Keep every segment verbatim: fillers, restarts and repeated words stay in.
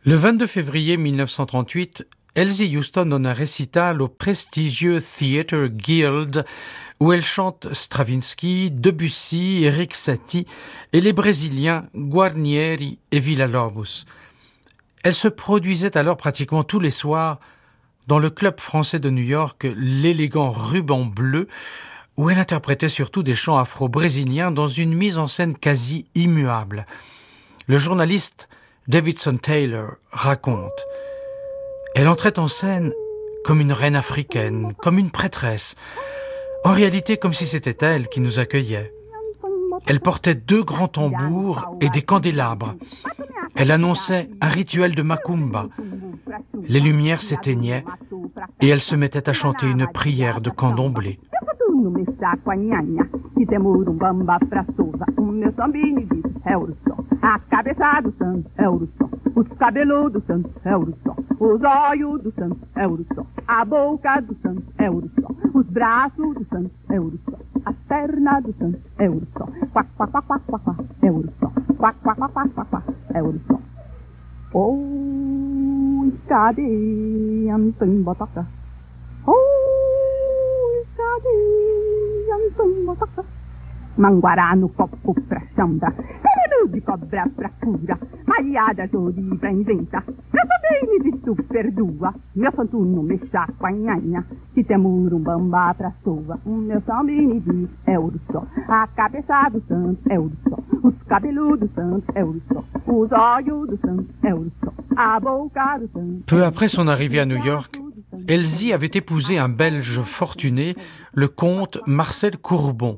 Le vingt-deux février mille neuf cent trente-huit, Elsie Houston donne un récital au prestigieux Theatre Guild où elle chante Stravinsky, Debussy, Erik Satie et les Brésiliens Guarnieri et Villa-Lobos. Elle se produisait alors pratiquement tous les soirs dans le club français de New York, l'élégant Ruban Bleu, où elle interprétait surtout des chants afro-brésiliens dans une mise en scène quasi immuable. Le journaliste Davidson Taylor raconte: elle entrait en scène comme une reine africaine, comme une prêtresse, en réalité comme si c'était elle qui nous accueillait. Elle portait deux grands tambours et des candélabres. Elle annonçait un rituel de macumba. Les lumières s'éteignaient et elle se mettait à chanter une prière de candomblé. No mexer com a nhanha, que temos um bamba pra sova. O meu sambinho diz é o som. A cabeça do santo é o som. Os cabelos do santo é o som. Os olhos do santo é o som. A boca do santo é o som. Os braços do santo é o som. As pernas do santo é o som. Quac, quac, quac, quac, quac, quac, é o som. Quac, quac, quac, quac, quac, quac, é o som. Oi, cadê Antônio Botata? Manguará no copo pra chambra, veneno de cobra pra cura, malhada jori pra inventa. Eu também me visto perdoa, meu santo não mexa com a nhanha, se tem murumbamba pra sova. O meu samba me diz é o sol, a cabeça do santo é o sol, os cabelos do santo é o sol, os olhos do santo é o sol, a boca do santo. Peu après son arrivée à New York, Elsie avait épousé un Belge fortuné, le comte Marcel Courbon.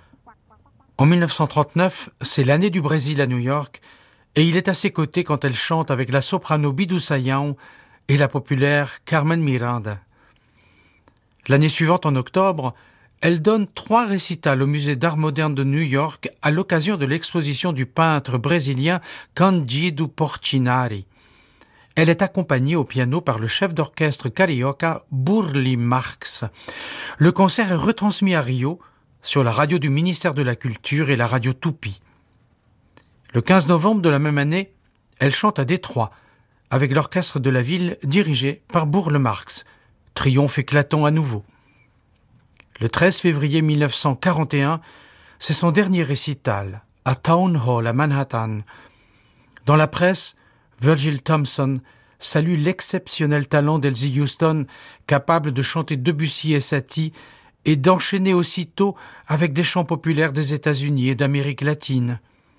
En mille neuf cent trente-neuf, c'est l'année du Brésil à New York, et il est à ses côtés quand elle chante avec la soprano Bidou Sayão et la populaire Carmen Miranda. L'année suivante, en octobre, elle donne trois récitals au Musée d'art moderne de New York à l'occasion de l'exposition du peintre brésilien Cândido Portinari. Elle est accompagnée au piano par le chef d'orchestre carioca Burle Marx. Le concert est retransmis à Rio sur la radio du ministère de la Culture et la radio Tupi. Le quinze novembre de la même année, elle chante à Détroit avec l'orchestre de la ville dirigé par Burle Marx. Triomphe éclatant à nouveau. Le treize février mille neuf cent quarante et un, c'est son dernier récital à Town Hall à Manhattan. Dans la presse, Virgil Thomson salue l'exceptionnel talent d'Elsie Houston, capable de chanter Debussy et Satie et d'enchaîner aussitôt avec des chants populaires des États-Unis et d'Amérique latine.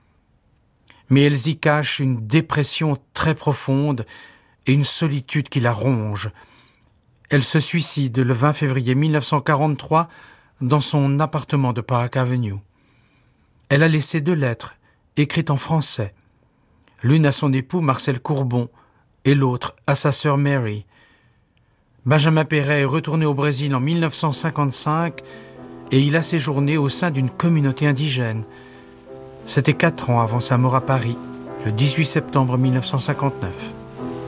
Mais Elsie cache une dépression très profonde et une solitude qui la ronge. Elle se suicide le vingt février mille neuf cent quarante-trois dans son appartement de Park Avenue. Elle a laissé deux lettres, écrites en français. L'une à son époux Marcel Courbon et l'autre à sa sœur Mary. Benjamin Péret est retourné au Brésil en mille neuf cent cinquante-cinq et il a séjourné au sein d'une communauté indigène. C'était quatre ans avant sa mort à Paris, le dix-huit septembre mille neuf cent cinquante-neuf.